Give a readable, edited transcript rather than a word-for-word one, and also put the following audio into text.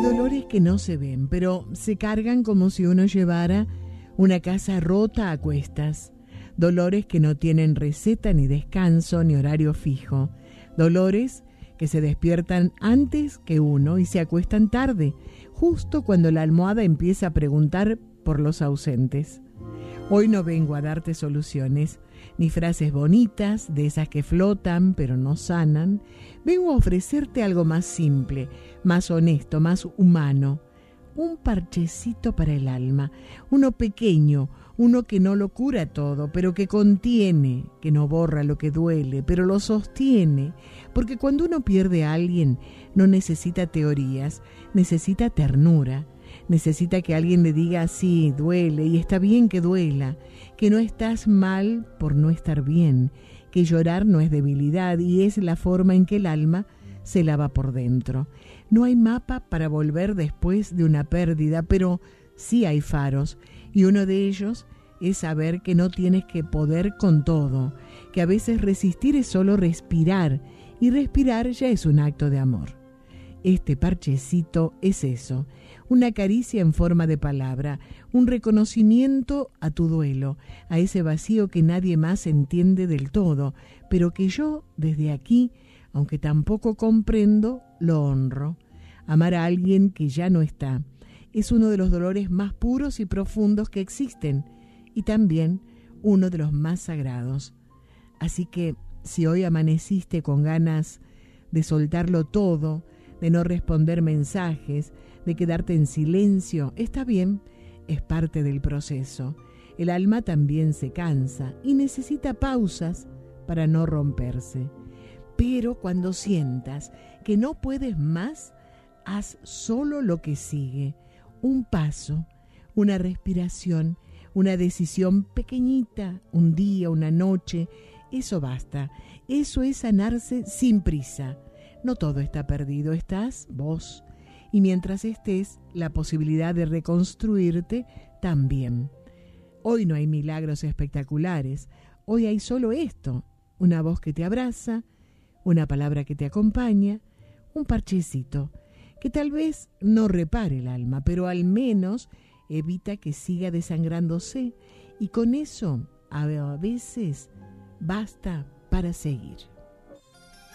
dolores que no se ven, pero se cargan como si uno llevara una casa rota a cuestas. Dolores que no tienen receta, ni descanso, ni horario fijo. Dolores que se despiertan antes que uno y se acuestan tarde, justo cuando la almohada empieza a preguntar por los ausentes. Hoy no vengo a darte soluciones, ni frases bonitas, de esas que flotan pero no sanan. Vengo a ofrecerte algo más simple, más honesto, más humano. Un parchecito para el alma, uno pequeño, uno que no lo cura todo, pero que contiene, que no borra lo que duele, pero lo sostiene. Porque cuando uno pierde a alguien, no necesita teorías, necesita ternura. Necesita que alguien le diga, sí, duele, y está bien que duela, que no estás mal por no estar bien, que llorar no es debilidad y es la forma en que el alma se lava por dentro. No hay mapa para volver después de una pérdida, pero sí hay faros, y uno de ellos es saber que no tienes que poder con todo, que a veces resistir es solo respirar, y respirar ya es un acto de amor. Este parchecito es eso, una caricia en forma de palabra, un reconocimiento a tu duelo, a ese vacío que nadie más entiende del todo, pero que yo, desde aquí, aunque tampoco comprendo, lo honro. Amar a alguien que ya no está es uno de los dolores más puros y profundos que existen, y también uno de los más sagrados. Así que, si hoy amaneciste con ganas de soltarlo todo, de no responder mensajes, de quedarte en silencio, está bien, es parte del proceso. El alma también se cansa y necesita pausas para no romperse. Pero cuando sientas que no puedes más, haz solo lo que sigue. Un paso, una respiración, una decisión pequeñita, un día, una noche. Eso basta. Eso es sanarse sin prisa. No todo está perdido, estás vos. Y mientras estés, la posibilidad de reconstruirte también. Hoy no hay milagros espectaculares. Hoy hay solo esto. Una voz que te abraza, una palabra que te acompaña, un parchecito que tal vez no repare el alma, pero al menos evita que siga desangrándose. Y con eso, a veces, basta para seguir.